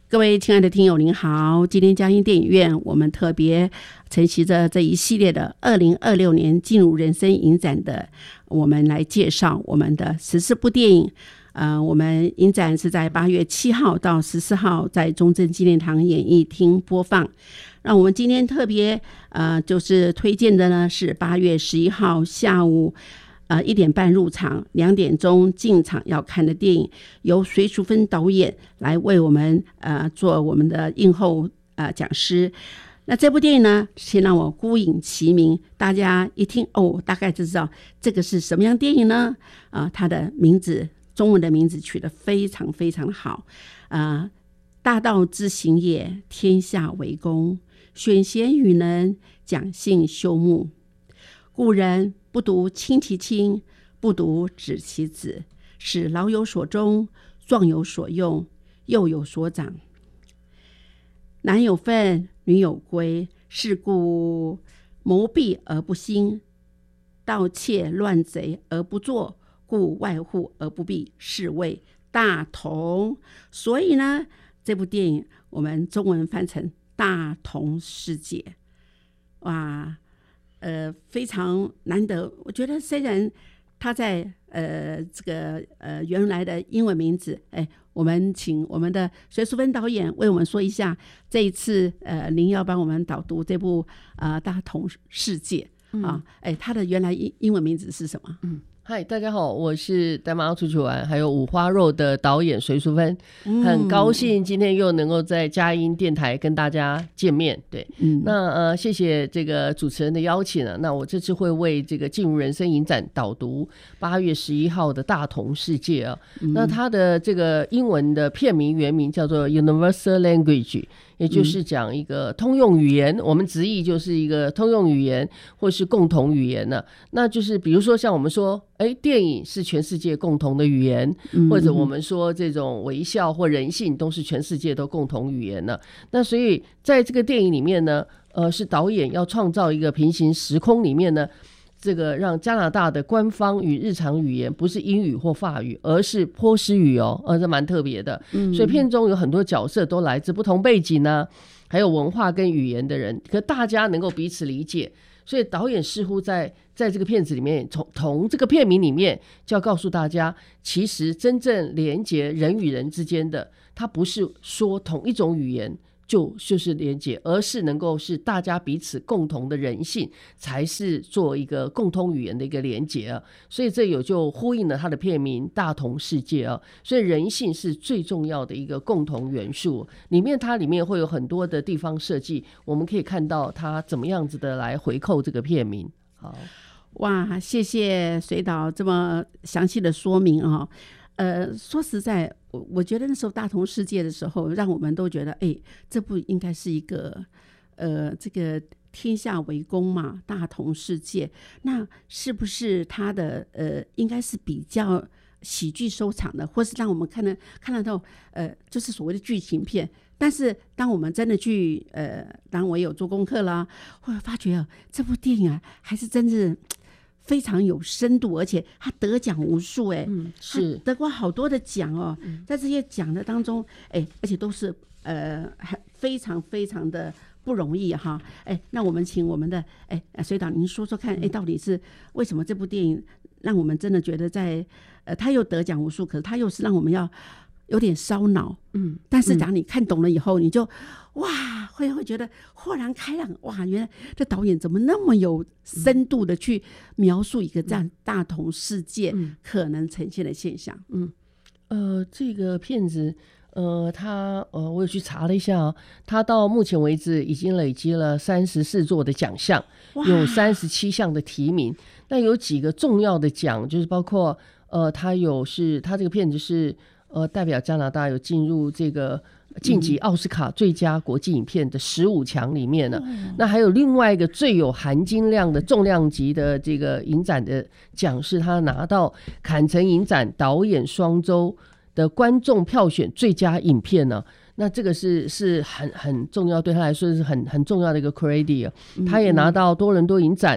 各位亲爱的听友您好，今天嘉音电影院我们特别承袭着这一系列的2026年进入人生影展的，我们来介绍我们的14部电影。我们影展是在8月7号到14号在中正纪念堂演艺厅播放。那我们今天特别就是推荐的呢是8月11号下午1点半入场，2点钟进场要看的电影，由隋淑芬导演来为我们做我们的映后讲师。那这部电影呢，先让我孤影其名，大家一听大概就知道这个是什么样电影呢？它的名字中文的名字取得非常非常好，大道之行也，天下为公，选贤与能，讲信修睦。故人不独亲其亲，不独子其子，使老有所终，壮有所用，幼有所长。男有分，女有归，是故谋弊而不兴，盗窃乱贼而不作，故外户而不闭，是谓大同。所以呢，这部电影我们中文翻成大同世界。哇，非常难得。我觉得虽然他在这个原来的英文名字，我们请我们的隋淑芬导演为我们说一下，这一次您要帮我们导读这部大同世界他的原来英文名字是什么？ 嗨，大家好，我是带妈妈出去玩还有五花肉的导演隋淑芬，很高兴今天又能够在佳音电台跟大家见面。对，那谢谢这个主持人的邀请那我这次会为这个进入人生影展导读8月11号的大同世界那它的这个英文的片名原名叫做 Universal Language，也就是讲一个通用语言，我们直译就是一个通用语言或是共同语言那就是比如说像我们说电影是全世界共同的语言，或者我们说这种微笑或人性都是全世界都共同语言那所以在这个电影里面呢是导演要创造一个平行时空里面呢，这个让加拿大的官方与日常语言不是英语或法语，而是波斯语这蛮特别的所以片中有很多角色都来自不同背景还有文化跟语言的人，可大家能够彼此理解，所以导演似乎在这个片子里面从这个片名里面就要告诉大家，其实真正连结人与人之间的，它不是说同一种语言就是连结，而是能够是大家彼此共同的人性才是做一个共通语言的一个连结所以这就呼应了它的片名大同世界所以人性是最重要的一个共同元素，它里面会有很多的地方设计，我们可以看到它怎么样子的来回扣这个片名。好， 哇，谢谢隋导这么详细的说明说实在，我觉得那时候大同世界的时候，让我们都觉得这部应该是一个这个天下为公嘛，大同世界，那是不是它的应该是比较喜剧收场的，或是让我们看得到就是所谓的剧情片。但是当我们真的去当我有做功课啦，会发觉这部电影还是真是非常有深度，而且他得奖无数是得过好多的奖在这些奖的当中而且都是非常非常的不容易那我们请我们的隋导您说说看到底是为什么这部电影让我们真的觉得在他又得奖无数，可是他又是让我们要有点烧脑但是假如你看懂了以后你就哇会觉得豁然开朗，哇原来这导演怎么那么有深度的去描述一个这样大同世界可能呈现的现象这个片子我有去查了一下他到目前为止已经累积了34座的奖项，有37项的提名，那有几个重要的奖就是包括他这个片子是代表加拿大有进入这个晋级奥斯卡最佳国际影片的15强里面那还有另外一个最有含金量的重量级的这个影展的奖，是他拿到坎城影展导演双周的观众票选最佳影片那这个是很重要，对他来说是很重要的一个 credit他也拿到多伦多影展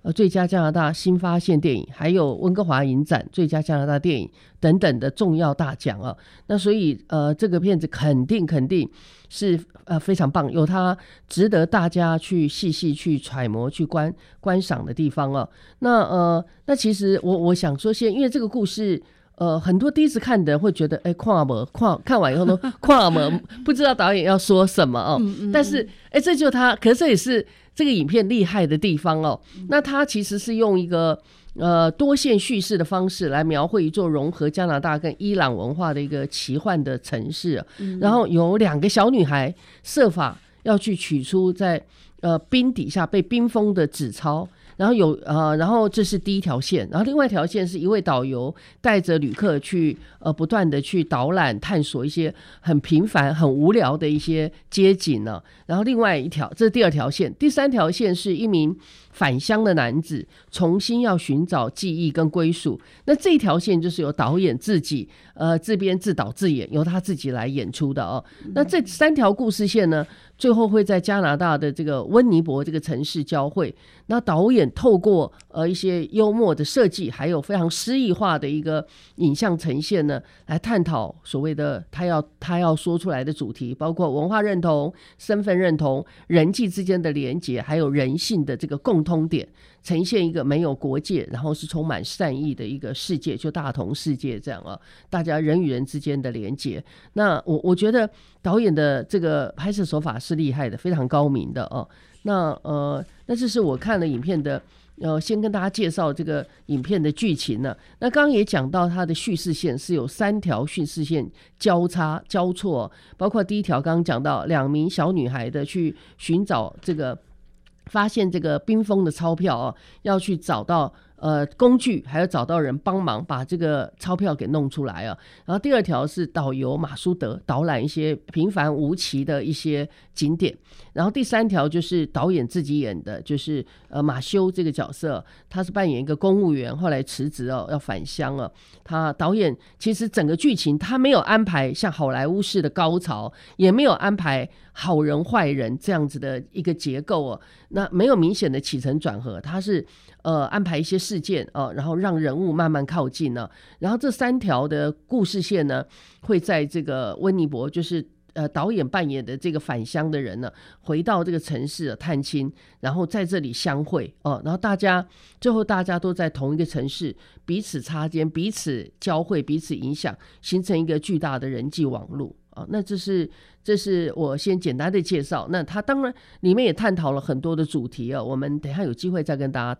最佳加拿大新发现电影，还有温哥华影展最佳加拿大电影等等的重要大奖啊。那所以这个片子肯定是非常棒，有它值得大家去细细去揣摩去观赏的地方啊。那其实我想说因为这个故事很多第一次看的会觉得看完以后呢不知道导演要说什么哦。但是这就可是这也是这个影片厉害的地方哦。那它其实是用一个多线叙事的方式来描绘一座融合加拿大跟伊朗文化的一个奇幻的城市然后有2个小女孩设法要去取出在冰底下被冰封的纸钞，然后然后这是第一条线，然后另外一条线是一位导游带着旅客去不断的去导览探索一些很平凡很无聊的一些街景呢。然后另外一条，这是第2条线，第3条线是一名返乡的男子重新要寻找记忆跟归属。那这一条线就是由导演自己自编自导自演，由他自己来演出的哦。那这3条故事线呢，最后会在加拿大的这个温尼伯这个城市交汇。那导演透过一些幽默的设计，还有非常诗意化的一个影像呈现呢，来探讨所谓的他要说出来的主题，包括文化认同、身份认同、人际之间的连结，还有人性的这个共通点，呈现一个没有国界，然后是充满善意的一个世界，就大同世界这样啊，大家人与人之间的连结。那我觉得导演的这个拍摄手法是厉害的，非常高明的哦。那这是我看了影片的先跟大家介绍这个影片的剧情呢。那刚刚也讲到它的叙事线是有3条叙事线交错，包括第1条刚刚讲到2名小女孩的去寻找这个发现这个冰封的钞票要去找到工具，还要找到人帮忙把这个钞票给弄出来啊。然后第2条是导游马苏德导览一些平凡无奇的一些景点。然后第3条就是导演自己演的，就是马修这个角色，他是扮演一个公务员，后来辞职要返乡他导演其实整个剧情他没有安排像好莱坞式的高潮，也没有安排好人坏人这样子的一个结构那没有明显的起承转合，他是安排一些事件然后让人物慢慢靠近然后这3条的故事线呢，会在这个温尼伯，就是导演扮演的这个返乡的人呢，回到这个城市探亲，然后在这里相会然后最后大家都在同一个城市，彼此擦肩，彼此交汇，彼此影响，形成一个巨大的人际网络那这是我先简单的介绍。那它当然里面也探讨了很多的主题我们等一下有机会再跟大家